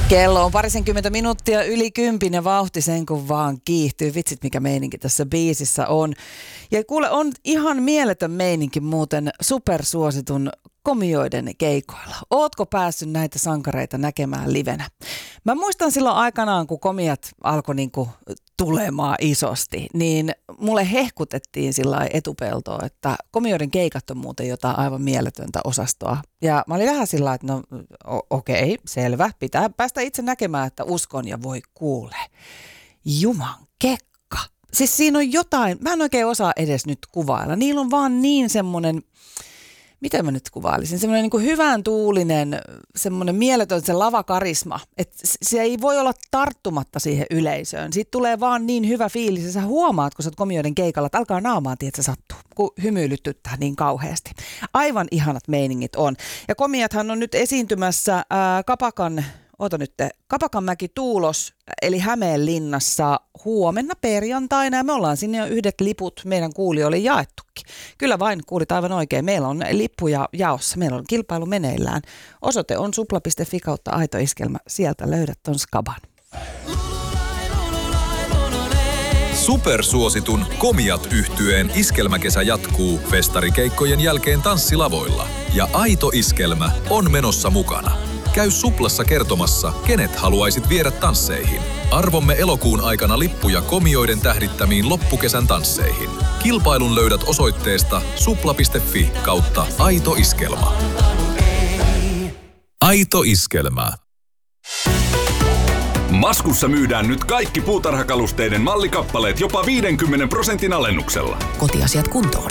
Kello on 20 minuuttia yli 10 ja vauhti sen kun vaan kiihtyy. Vitsit mikä meininki tässä biisissä on. Ja kuule on ihan mieletön meininki muuten supersuositun Komioiden keikoilla. Ootko päässyt näitä sankareita näkemään livenä? Mä muistan silloin aikanaan, kun Komiat alkoi niinku tulemaan isosti, niin mulle hehkutettiin sillä etupeltoa, että Komioiden keikat on muuten jotain aivan mieletöntä osastoa. Ja mä olin vähän sillä että no okei, selvä, pitää päästä itse näkemään, että uskon ja voi kuulee. Juman kekka. Siis siinä on jotain, mä en oikein osaa edes nyt kuvailla. Niillä on vaan niin semmoinen, miten mä nyt kuvailisin, semmoinen niin kuin hyvän tuulinen, semmoinen mieletön se lavakarisma, että se ei voi olla tarttumatta siihen yleisöön. Siitä tulee vaan niin hyvä fiilis ja sä huomaat, kun sä oot Komioiden keikalla, että alkaa naamaan, että se sattuu, kun hymyilytyttää niin kauheasti. Aivan ihanat meiningit on. Ja Komiathan on nyt esiintymässä Kapakanmäki Tuulos, eli Hämeenlinnassa huomenna perjantaina, ja me ollaan sinne jo yhdet liput meidän kuulijoille jaettukin. Kyllä vain, kuulit aivan oikein. Meillä on lippuja jaossa, meillä on kilpailu meneillään. Osoite on supla.fi kautta Aito Iskelmä, sieltä löydät ton skaban. Supersuositun Komiat-yhtyeen iskelmäkesä jatkuu festarikeikkojen jälkeen tanssilavoilla, ja Aito Iskelmä on menossa mukana. Käy Suplassa kertomassa, kenet haluaisit viedä tansseihin. Arvomme elokuun aikana lippuja Komioiden tähdittämiin loppukesän tansseihin. Kilpailun löydät osoitteesta supla.fi kautta Aito Iskelma. Aito Iskelmä. Maskussa myydään nyt kaikki puutarhakalusteiden mallikappaleet jopa 50% alennuksella. Kotiasiat kuntoon.